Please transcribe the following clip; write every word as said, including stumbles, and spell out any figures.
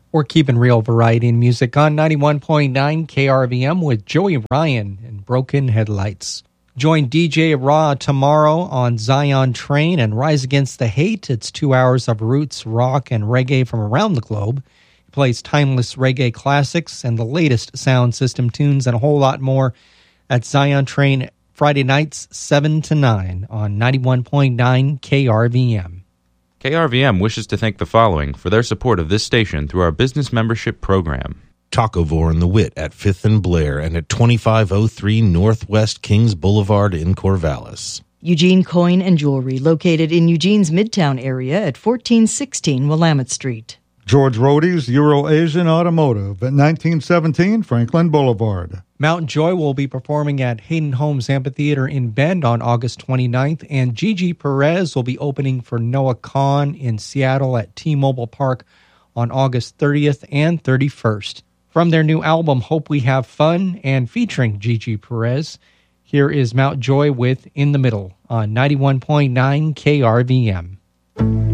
We're keeping real variety in music on ninety-one point nine K R V M with Joey Ryan and Broken Headlights. Join D J Raw tomorrow on Zion Train and Rise Against the Hate. It's two hours of roots, rock, and reggae from around the globe. He plays timeless reggae classics and the latest sound system tunes and a whole lot more at Zion Train Friday nights, seven to nine on ninety-one point nine K R V M. K R V M wishes to thank the following for their support of this station through our business membership program. Tacovore and the Wit at fifth and Blair and at twenty-five oh three Northwest Kings Boulevard in Corvallis. Eugene Coin and Jewelry, located in Eugene's Midtown area at fourteen sixteen Willamette Street. George Rody's Euro-Asian Automotive at nineteen seventeen Franklin Boulevard. Mount Joy will be performing at Hayden Homes Amphitheater in Bend on August twenty-ninth, and Gigi Perez will be opening for Noah Kahan in Seattle at T-Mobile Park on August thirtieth and thirty-first. From their new album, Hope We Have Fun, and featuring Gigi Perez, here is Mount Joy with In the Middle on ninety-one point nine K R V M.